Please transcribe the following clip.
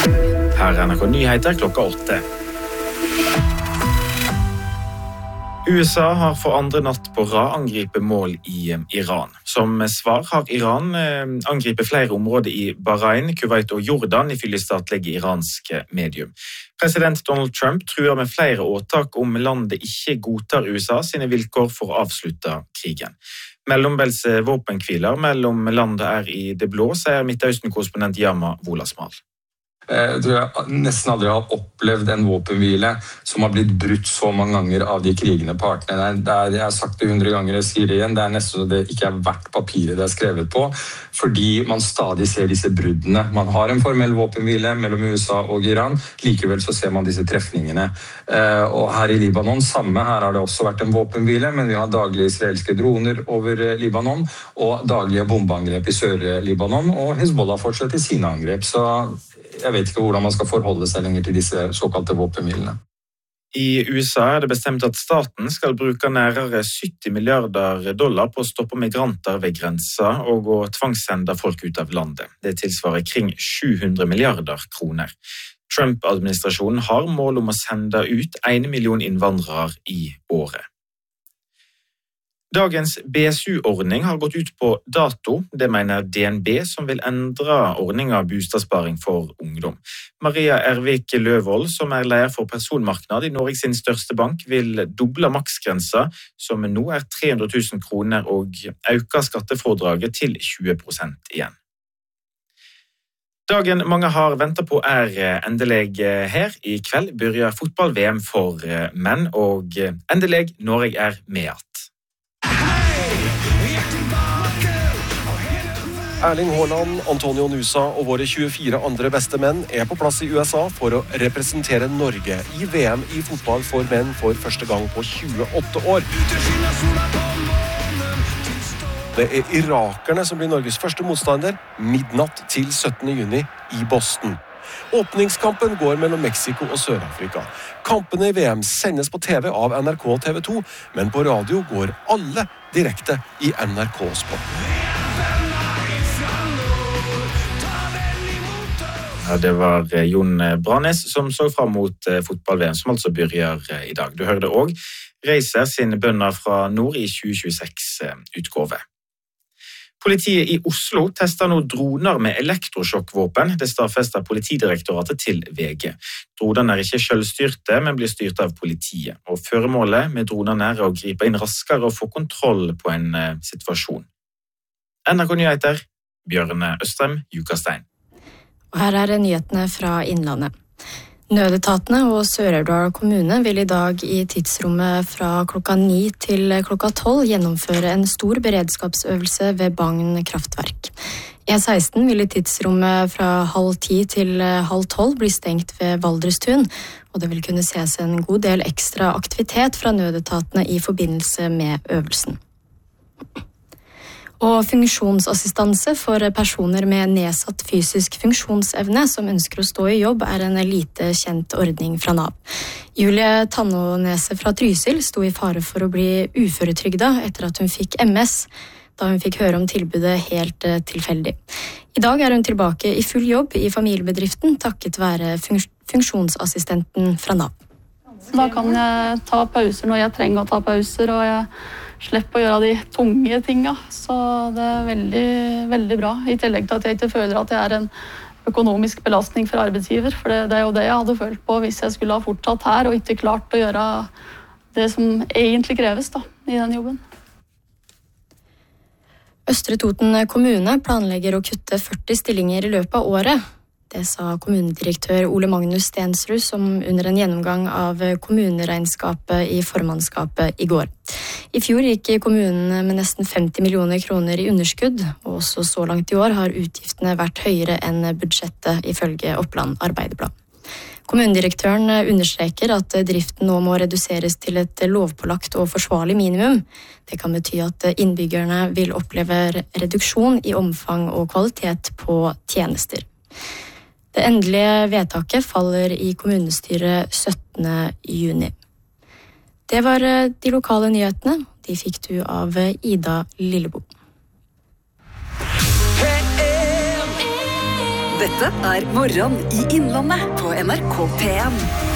Her er NRK Nyheter klokka 8. USA har for andre natt på rad angripet mål i Iran. Som svar har Iran angripet flere områder i Bahrain, Kuwait og Jordan, ifølge statlige iranske medium. President Donald Trump truer med flere åtak om landet ikke godtar USA sine vilkår for å avslutte krigen. Mellombels våpenhviler mellom landet er i det blå, sier Midtøsten-korrespondent Yama Wolasmal. Jeg tror jeg nesten aldri har opplevd en våpenhvile som har blitt brutt så mange ganger av de krigende partene. Jeg har sagt det 100 ganger, jeg sier det igjen, det er nesten så det ikke er verdt papiret det er skrevet på, fordi man stadig ser disse bruddene. Man har en formell våpenhvile mellom USA og Iran, likevel så ser man disse trefningene. Og her i Libanon, her har det også vært en våpenhvile, men vi har daglige israelske droner over Libanon, og daglige bombeangrep i Sør-Libanon, og Hezbollah fortsetter sine angrep, så jeg vet ikke hvordan man skal forholde seg lenger til disse såkalte våpenhvilene. I USA er det bestemt at staten skal bruke nærmere $70 milliarder på å stoppe migranter ved grensa og å tvangssende folk ut av landet. Det tilsvarer kring 700 milliarder kroner. Trump-administrasjonen har mål om å sende ut 1 million innvandrere i året. Dagens BSU-ordning har gått ut på dato, det mener DNB, som vil endre ordningen av bostadsparing for ungdom. Maria Ervik Løvold, som er leder for personmarknad i Norges sin største bank, vil doble maksgrensa, som nå er 300 000 kroner, og øke skattefradraget til 20% igjen. Dagen mange har ventet på er endelig her. I kveld begynner fotball-VM for menn, og endelig Norge er med igjen. Erling Haaland, Antonio Nusa og våre 24 andre beste menn er på plass i USA for å representere Norge i VM i fotball for menn for første gang på 28 år. Det er irakerne som blir Norges første motstander, midnatt til 17. juni i Boston. Åpningskampen går mellom Mexico og Sør-Afrika. Kampene i VM sendes på TV av NRK og TV 2, men på radio går alle direkte i NRK Sport. Ja, det var Jon Branes som så fram mot fotball-VM, som altså begynner i dag. Du hørte også Reiser sin bønner fra nord i 2026-utgave. Politiet i Oslo tester nå droner med elektrosjokkvåpen. Det stadfester Politidirektoratet til VG. Dronene er ikke selvstyrte, men blir styrt av politiet. Og føremålet med dronene er å gripe inn raskere og få kontroll på en situasjon. NRK Nyheter, Bjørne Østrem, Jukastein. Og her er nyhetene fra Innlandet. Nødetatene og Sør-Aurdal kommune vil i dag i tidsrommet fra klokka 9 til klokka 12 gjennomføre en stor beredskapsøvelse ved Bagn kraftverk. E16 vil i tidsrommet fra 9:30 til 11:30 bli stengt ved Valdrestun, og det vil kunne ses en god del ekstra aktivitet fra nødetatene i forbindelse med øvelsen. Og funksjonsassistanse for personer med nedsatt fysisk funksjonsevne som ønsker å stå i jobb er en lite kjent ordning fra Nav. Julie Tannånese fra Trysil sto i fare for å bli uføretrygda etter at hun fikk MS, da hun fikk høre om tilbudet helt tilfeldig. I dag er hun tilbake i full jobb i familiebedriften takket være funksjonsassistenten fra Nav. Da kan jeg ta pauser når jeg trenger å ta pauser, og jeg slipper å gjøre de tunge tingene. Så det er veldig, veldig bra. I tillegg til at jeg ikke føler at jeg er en økonomisk belastning for arbeidsgiver. For det er jo det jeg hadde følt på hvis jeg skulle ha fortsatt her og ikke klart å gjøre det som egentlig kreves i den jobben. Østre Toten kommune planlegger å kutte 40 stillinger i løpet av året. Det sa kommunedirektør Ole Magnus Stensrud som under en gjennomgang av kommuneregnskapet i formannskapet i går. I fjor gikk kommunen med nesten 50 millioner kroner i underskudd, og også så langt i år har utgiftene vært høyere enn budsjettet ifølge Oppland Arbeiderblad. Kommunedirektøren understreker at driften nå må reduseres til et lovpålagt og forsvarlig minimum. Det kan bety at innbyggerne vil oppleve reduksjon i omfang og kvalitet på tjenester. Det endelige vedtaket faller i kommunestyret 17. juni. Det var de lokale nyhetene. De fikk du av Ida Lillebo. Dette Morgen i Innlandet på NRK P1.